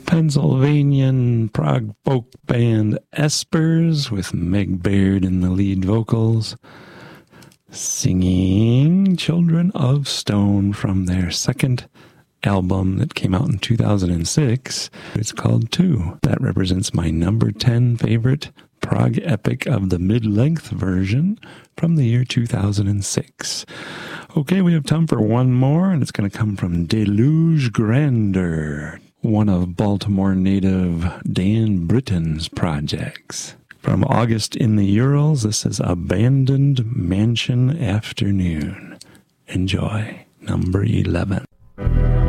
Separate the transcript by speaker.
Speaker 1: Pennsylvanian prog folk band Espers with Meg Baird in the lead vocals, singing Children of Stone from their second album that came out in 2006. It's called Two. That represents my number 10 favorite prog epic of the mid-length version from the year 2006. Okay, we have time for one more, and it's going to come from Deluge Grandeur, one of Baltimore native Dan Britton's projects. From August in the Urals, this is Abandoned Mansion Afternoon. Enjoy. Number 11.